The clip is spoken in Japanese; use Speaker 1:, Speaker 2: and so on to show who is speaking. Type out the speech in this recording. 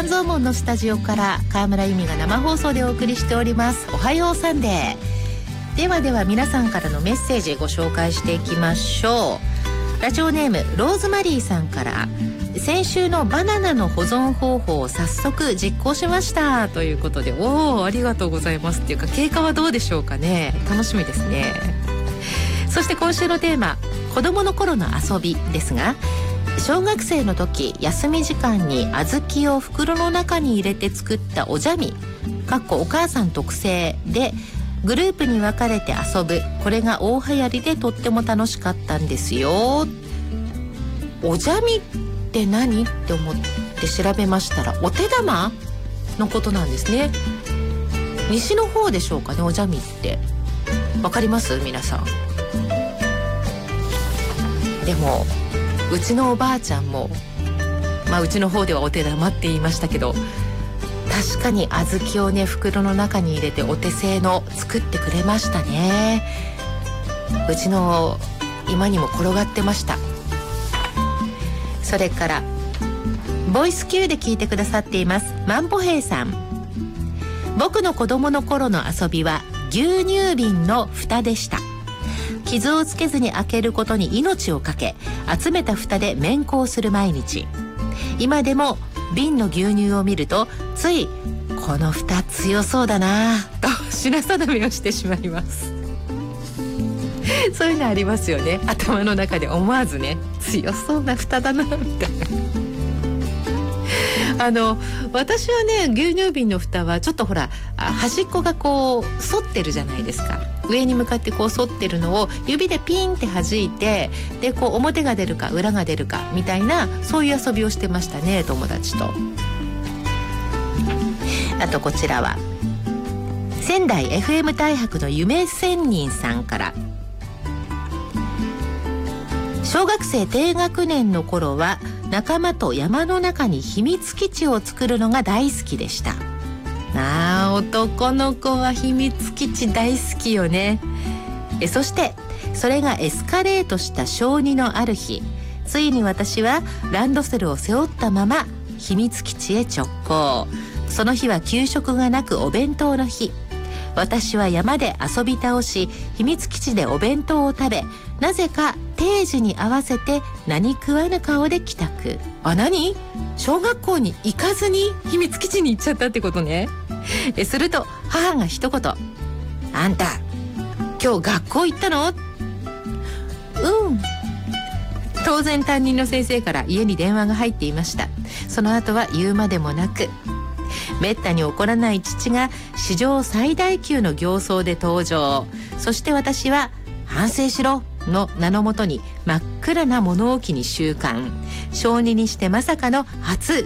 Speaker 1: 半蔵門のスタジオから川村由美が生放送でお送りしております。おはようサンデー。では皆さんからのメッセージご紹介していきましょう。ラジオネームローズマリーさんから、先週のバナナの保存方法を早速実行しましたということで、ありがとうございますっていうか、経過はどうでしょうかね。楽しみですね。そして今週のテーマ、子供の頃の遊びですが、小学生の時休み時間に小豆を袋の中に入れて作ったおじゃみお母さん特製でグループに分かれて遊ぶ、これが大流行りでとっても楽しかったんですよ。おじゃみって何って思って調べましたら、お手玉のことなんですね。西の方でしょうかね、おじゃみってわかります皆さん。でもうちのおばあちゃんも、うちの方ではお手玉って言いましたけど、確かに小豆をね袋の中に入れてお手製の作ってくれましたね。うちの今にも転がってました。それからボイス Q で聞いてくださっていますマンポヘイさん。僕の子供の頃の遊びは牛乳瓶の蓋でした。傷をつけずに開けることに命をかけ、集めた蓋で面交する毎日。今でも瓶の牛乳を見るとついこの蓋強そうだなと品定めをしてしまいます。そういうのありますよね。頭の中で思わずね、強そうな蓋だなみたいな。私はね、牛乳瓶の蓋はちょっとほら端っこがこう反ってるじゃないですか。上に向かってこう反ってるのを指でピンって弾いて、でこう表が出るか裏が出るかみたいな、そういう遊びをしてましたね、友達と。あとこちらは仙台 FM 大白の夢仙人さんから、小学生低学年の頃は仲間と山の中に秘密基地を作るのが大好きでした。男の子は秘密基地大好きよね。そしてそれがエスカレートした小2のある日、ついに私はランドセルを背負ったまま秘密基地へ直行。その日は給食がなくお弁当の日。私は山で遊び倒し、秘密基地でお弁当を食べ、なぜか定時に合わせて何食わぬ顔で帰宅。何？小学校に行かずに秘密基地に行っちゃったってことね。すると母が一言、あんた今日学校行ったの？当然担任の先生から家に電話が入っていました。その後は言うまでもなく、めったに起こらない父が史上最大級の形相で登場。そして私は反省しろの名のもとに真っ暗な物置に収監。小2にしてまさかの初